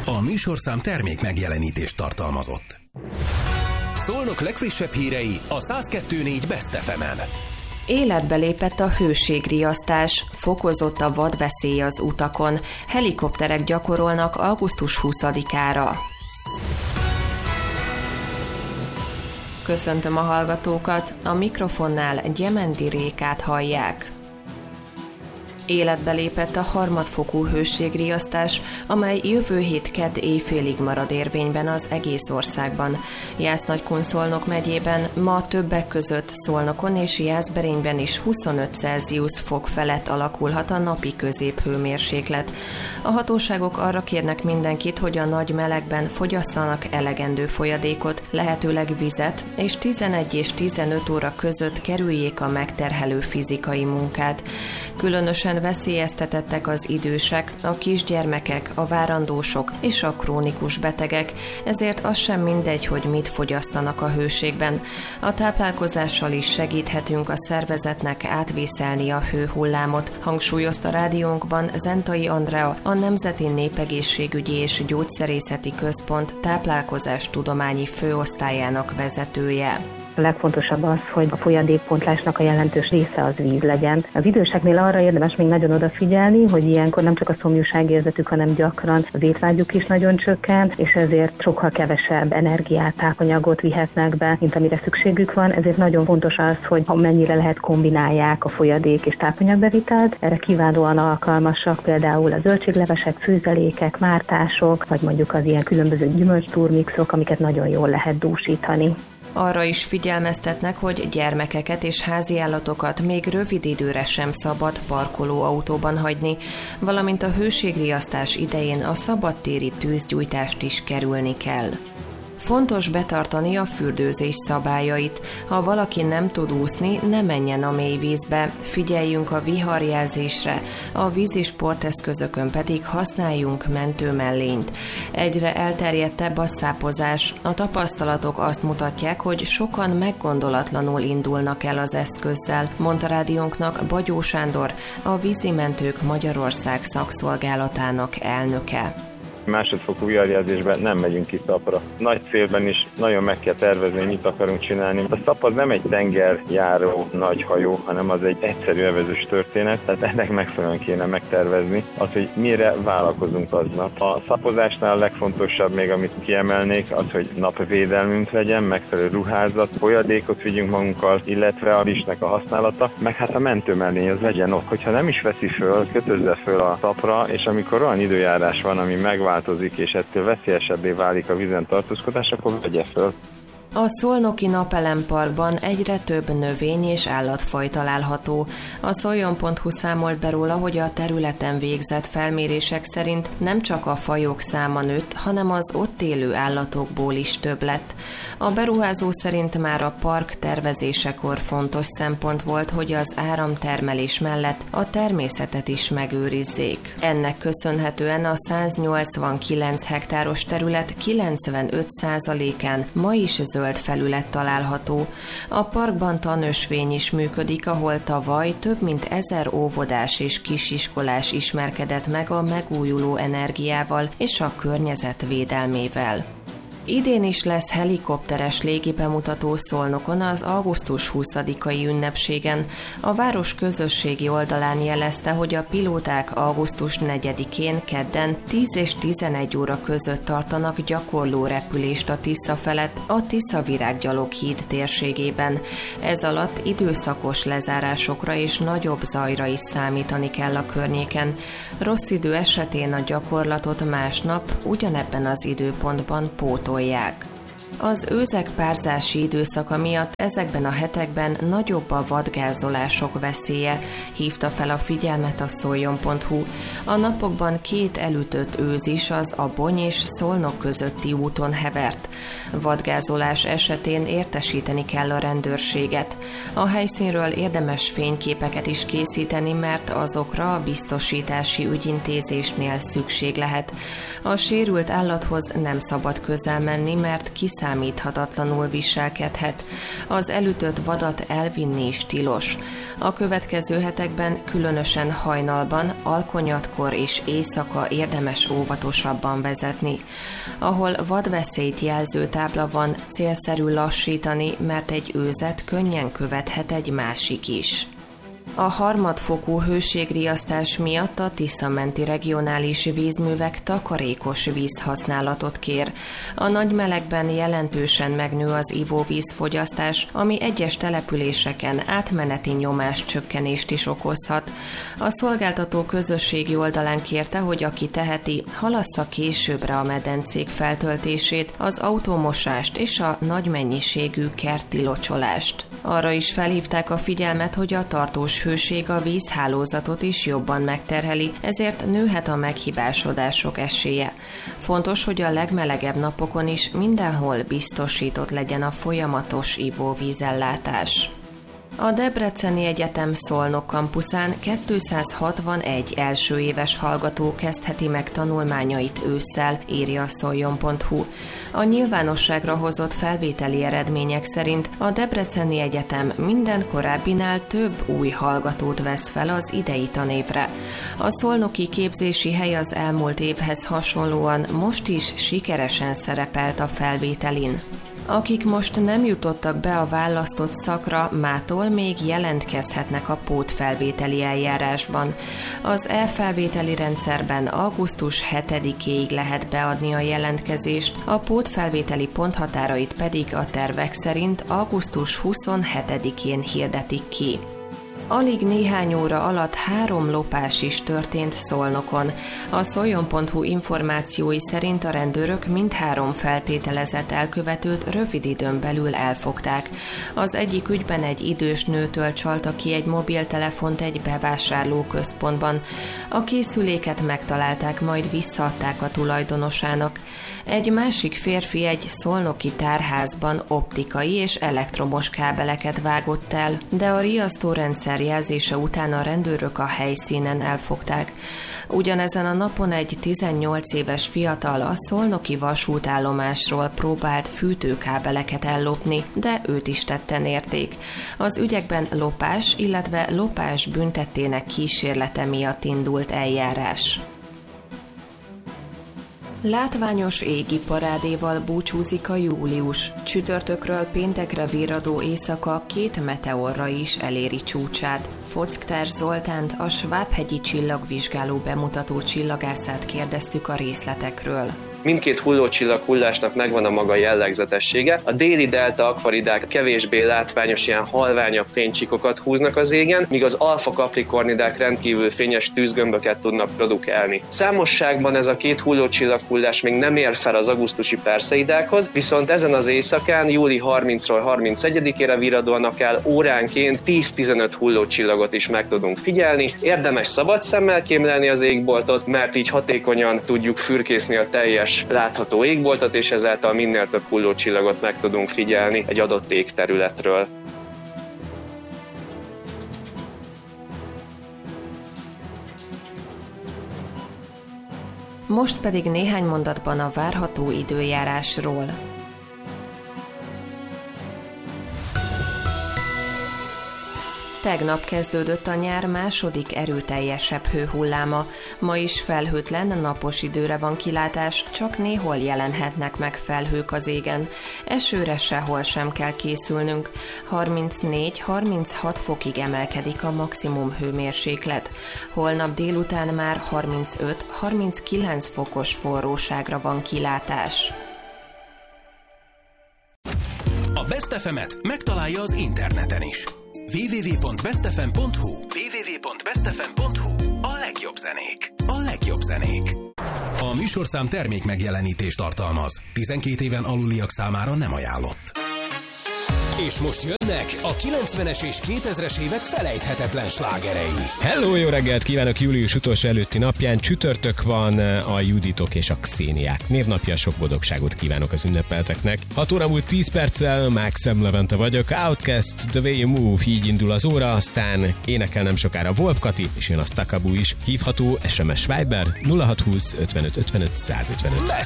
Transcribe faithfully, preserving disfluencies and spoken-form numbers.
A műsorszám termék megjelenítést tartalmazott. Szolnok legfrissebb hírei a száz kettő négy Best ef emen. Életbe lépett a hőségriasztás, fokozott a vadveszély az utakon, helikopterek gyakorolnak augusztus huszadikára. Köszöntöm a hallgatókat, a mikrofonnál Gyemendi Rékát hallják. Életbe lépett a harmadfokú hőségriasztás, amely jövő hét kedd éjfélig marad érvényben az egész országban. Jász-Nagykun-Szolnok megyében ma többek között Szolnokon és Jászberényben is huszonöt Celsius fok felett alakulhat a napi középhőmérséklet. A hatóságok arra kérnek mindenkit, hogy a nagy melegben fogyasszanak elegendő folyadékot, lehetőleg vizet, és tizenegy és tizenöt óra között kerüljék a megterhelő fizikai munkát. Különösen veszélyeztetettek az idősek, a kisgyermekek, a várandósok és a krónikus betegek, ezért az sem mindegy, hogy mit fogyasztanak a hőségben. A táplálkozással is segíthetünk a szervezetnek átvészelni a hőhullámot, hangsúlyozta rádiónkban Zentai Andrea, a Nemzeti Népegészségügyi és Gyógyszerészeti Központ táplálkozástudományi főosztályának vezetője. A legfontosabb az, hogy a folyadékpontlásnak a jelentős része az víz legyen. Az időseknél arra érdemes még nagyon odafigyelni, hogy ilyenkor nem csak a szomjúságérzetük, hanem gyakran az étvágyuk is nagyon csökkent, és ezért sokkal kevesebb energiát, tápanyagot vihetnek be, mint amire szükségük van. Ezért nagyon fontos az, hogy ha mennyire lehet kombinálják a folyadék és tápanyagbevitelt. Erre kiválóan alkalmasak például a zöldséglevesek, főzelékek, mártások, vagy mondjuk az ilyen különböző gyümölcs-turmixok, amiket nagyon jól lehet dúsítani. Arra is figyelmeztetnek, hogy gyermekeket és háziállatokat még rövid időre sem szabad parkolóautóban hagyni, valamint a hőségriasztás idején a szabadtéri tűzgyújtást is kerülni kell. Fontos betartani a fürdőzés szabályait. Ha valaki nem tud úszni, ne menjen a mély vízbe, figyeljünk a viharjelzésre, a vízi sporteszközökön pedig használjunk mentőmellényt. Egyre elterjedtebb a szápozás. A tapasztalatok azt mutatják, hogy sokan meggondolatlanul indulnak el az eszközzel, mondta rádiónknak Bagyó Sándor, a Vízimentők Magyarország szakszolgálatának elnöke. Másodfokú viharjelzésben nem megyünk ki szapra. Nagy célben is nagyon meg kell tervezni, mit akarunk csinálni. A szap az nem egy tengerjáró nagy hajó, hanem az egy egyszerű evezős történet, tehát ennek megfelelően kéne megtervezni az, hogy mire vállalkozunk aznap. A szapozásnál a legfontosabb még, amit kiemelnék, az, hogy napvédelmünk legyen, megfelelő ruházat, folyadékot vigyünk magunkkal, illetve a rizsnek a használata, meg hát a mentőmellény az legyen ott. Hogyha nem is veszi föl, kötözze föl a szapra, és amikor olyan időjárás van, ami megváltozik, és ettől veszélyesebbé válik a vízen tartózkodás, akkor vegye föl. A Szolnoki Napelemparkban egyre több növény és állatfaj található. A szoljon pont hu számolt be róla, hogy a területen végzett felmérések szerint nem csak a fajok száma nőtt, hanem az ott élő állatokból is több lett. A beruházó szerint már a park tervezésekor fontos szempont volt, hogy az áramtermelés mellett a természetet is megőrizzék. Ennek köszönhetően a száznyolcvankilenc hektáros terület kilencvenöt százalékán ma is zöld felület található. A parkban tanösvény is működik, ahol tavaly több mint ezer óvodás és kisiskolás ismerkedett meg a megújuló energiával és a környezet védelmével. Idén is lesz helikopteres légibemutató Szolnokon az augusztus huszadikai ünnepségen. A város közösségi oldalán jelezte, hogy a pilóták augusztus negyedikén kedden tíz és tizenegy óra között tartanak gyakorló repülést a Tisza felett, a Tisza-Virággyaloghíd térségében. Ez alatt időszakos lezárásokra és nagyobb zajra is számítani kell a környéken. Rossz idő esetén a gyakorlatot másnap ugyanebben az időpontban pótolják. Az őzek párzási időszaka miatt ezekben a hetekben nagyobb a vadgázolások veszélye, hívta fel a figyelmet a szoljon pont hu. A napokban két elütött őz is az Abony és Szolnok közötti úton hevert. Vadgázolás esetén értesíteni kell a rendőrséget. A helyszínről érdemes fényképeket is készíteni, mert azokra a biztosítási ügyintézésnél szükség lehet. A sérült állathoz nem szabad közel menni, mert kiszabadulhat kiszámíthatatlanul viselkedhet. Az elütött vadat elvinni is tilos. A következő hetekben, különösen hajnalban, alkonyatkor és éjszaka érdemes óvatosabban vezetni. Ahol vadveszélyt jelző tábla van, célszerű lassítani, mert egy őzet könnyen követhet egy másik is. A harmadfokú hőségriasztás miatt a Tisza-menti regionális vízművek takarékos vízhasználatot kér. A nagy melegben jelentősen megnő az ivóvízfogyasztás, ami egyes településeken átmeneti nyomáscsökkenést is okozhat. A szolgáltató közösségi oldalán kérte, hogy aki teheti, halassza későbbre a medencék feltöltését, az autómosást és a nagy mennyiségű kerti locsolást. Arra is felhívták a figyelmet, hogy a tartós hőség a vízhálózatot is jobban megterheli, ezért nőhet a meghibásodások esélye. Fontos, hogy a legmelegebb napokon is mindenhol biztosított legyen a folyamatos ivóvízellátás. A Debreceni Egyetem Szolnok kampuszán kétszázhatvanegy első éves hallgató kezdheti meg tanulmányait ősszel, írja a szoljon pont hu. A nyilvánosságra hozott felvételi eredmények szerint a Debreceni Egyetem minden korábbinál több új hallgatót vesz fel az idei tanévre. A szolnoki képzési hely az elmúlt évhez hasonlóan most is sikeresen szerepelt a felvételin. Akik most nem jutottak be a választott szakra, mától még jelentkezhetnek a pótfelvételi eljárásban. Az e-felvételi rendszerben augusztus hetedikéig lehet beadni a jelentkezést, a pótfelvételi ponthatárait pedig a tervek szerint augusztus huszonhetedikén hirdetik ki. Alig néhány óra alatt három lopás is történt Szolnokon. A szoljon pont hu információi szerint a rendőrök mindhárom feltételezett elkövetőt rövid időn belül elfogták. Az egyik ügyben egy idős nőtől csalta ki egy mobiltelefont egy bevásárlóközpontban. A készüléket megtalálták, majd visszaadták a tulajdonosának. Egy másik férfi egy szolnoki tárházban optikai és elektromos kábeleket vágott el, de a riasztórendszer jelzése után a rendőrök a helyszínen elfogták. Ugyanezen a napon egy tizennyolc éves fiatal a szolnoki vasútállomásról próbált fűtőkábeleket ellopni, de őt is tetten érték. Az ügyekben lopás, illetve lopás büntettének kísérlete miatt indult eljárás. Látványos égi parádéval búcsúzik a július. Csütörtökről péntekre virradó éjszaka két meteorra is eléri csúcsát. Fockter Zoltánt, a Svábhegyi csillagvizsgáló bemutató csillagászát kérdeztük a részletekről. Mindkét hullócsillag hullásnak megvan a maga jellegzetessége. A déli delta akvaridák kevésbé látványos, ilyen halványabb fénycsikokat húznak az égen, míg az alfa kaprikornidák rendkívül fényes tűzgömböket tudnak produkálni. Számosságban ez a két hullócsillag hullás még nem ér fel az augusztusi Perseidákhoz, viszont ezen az éjszakán, júli harmincadikáról harmincegyedikére virradóan akár óránként tíz-tizenöt hullócsillagot is meg tudunk figyelni. Érdemes szabad szemmel kémlelni az égboltot, mert így hatékonyan tudjuk fürkészni a teljes látható égboltot, és ezáltal minél több hullócsillagot meg tudunk figyelni egy adott égterületről. Most pedig néhány mondatban a várható időjárásról. Tegnap kezdődött a nyár második erőteljesebb hőhulláma. Ma is felhőtlen, napos időre van kilátás, csak néhol jelenhetnek meg felhők az égen. Esőre sehol sem kell készülnünk. harmincnégy-harminchat fokig emelkedik a maximum hőmérséklet. Holnap délután már harmincöt-harminckilenc fokos forróságra van kilátás. A Best ef emet megtalálja az interneten is. double-u double-u double-u pont best f m pont hu double-u double-u double-u pont best f m pont hu A legjobb zenék. A legjobb zenék. A műsorszám termék megjelenítést tartalmaz. tizenkét éven aluliak számára nem ajánlott. És most jönnek a kilencvenes és kétezres évek felejthetetlen slágerei. Hello, jó reggelt kívánok! Július utolsó előtti napján csütörtök van, a Juditok és a Xéniák névnapja, sok boldogságot kívánok az ünnepelteknek. hat óra múlt tíz perccel, Maxem Levente vagyok, Outcast, The Way You Move, így indul az óra, aztán énekel nem sokára Wolf Kati, és jön a Stakabu is, hívható es em es Viber nulla hat húsz ötvenöt ötvenöt százötvenöt.